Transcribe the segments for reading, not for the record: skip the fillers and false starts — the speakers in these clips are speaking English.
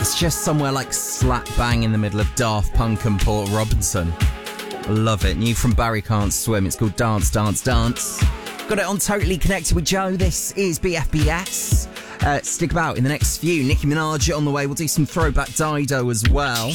It's just somewhere like slap bang in the middle of Daft Punk and Port Robinson. I love it. New from Barry Can't Swim. It's called Dance, Dance, Dance. Got it on Totally Connected with Joe. This is BFBS. Stick about in the next few. Nicki Minaj on the way. We'll do some throwback Dido as well.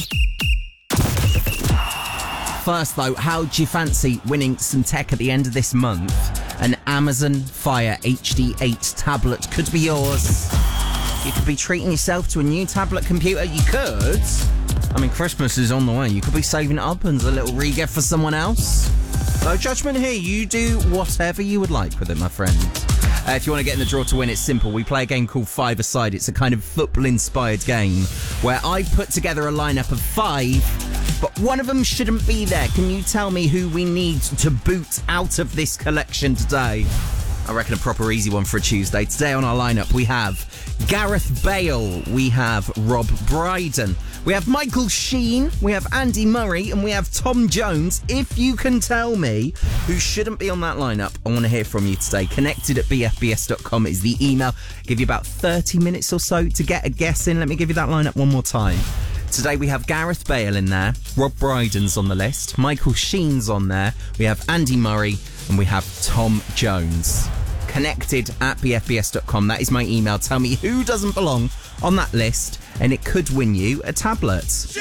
First though, how do you fancy winning some tech at the end of this month? An Amazon Fire HD8 tablet could be yours. You could be treating yourself to a new tablet computer. You could. I mean, Christmas is on the way. You could be saving it up as a little re-gift for someone else. No judgment here. You do whatever you would like with it, my friend. If you want to get in the draw to win, it's simple. We play a game called Five-A-Side. It's a kind of football-inspired game where I put together a lineup of 5, but one of them shouldn't be there. Can you tell me who we need to boot out of this collection today? I reckon a proper easy one for a Tuesday. Today on our lineup, we have Gareth Bale, we have Rob Brydon, we have Michael Sheen, we have Andy Murray, and we have Tom Jones. If you can tell me who shouldn't be on that lineup, I want to hear from you today. Connected@bfbs.com is the email. Give you about 30 minutes or so to get a guess in. Let me give you that lineup one more time. Today we have Gareth Bale in there, Rob Brydon's on the list, Michael Sheen's on there, we have Andy Murray, and we have Tom Jones. Connected@bfbs.com. That is my email. Tell me who doesn't belong on that list, and it could win you a tablet.